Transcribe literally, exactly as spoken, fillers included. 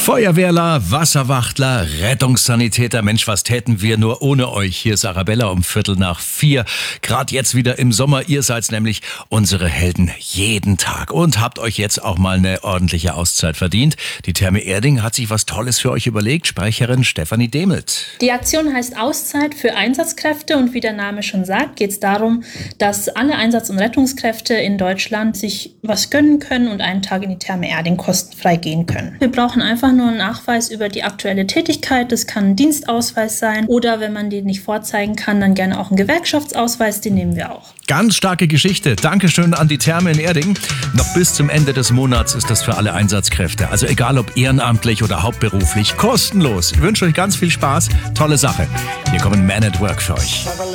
Feuerwehrler, Wasserwachtler, Rettungssanitäter, Mensch, was täten wir nur ohne euch? Hier ist Arabella um Viertel nach vier. Gerade jetzt wieder im Sommer. Ihr seid nämlich unsere Helden jeden Tag und habt euch jetzt auch mal eine ordentliche Auszeit verdient. Die Therme Erding hat sich was Tolles für euch überlegt. Sprecherin Stefanie Demelt. Die Aktion heißt Auszeit für Einsatzkräfte und wie der Name schon sagt, geht es darum, dass alle Einsatz- und Rettungskräfte in Deutschland sich was gönnen können und einen Tag in die Therme Erding kostenfrei gehen können. Wir brauchen einfach nur einen Nachweis über die aktuelle Tätigkeit. Das kann ein Dienstausweis sein oder wenn man den nicht vorzeigen kann, dann gerne auch einen Gewerkschaftsausweis, den nehmen wir auch. Ganz starke Geschichte. Dankeschön an die Therme in Erding. Noch bis zum Ende des Monats ist das für alle Einsatzkräfte. Also egal ob ehrenamtlich oder hauptberuflich, kostenlos. Ich wünsche euch ganz viel Spaß. Tolle Sache. Hier kommen Man at Work für euch.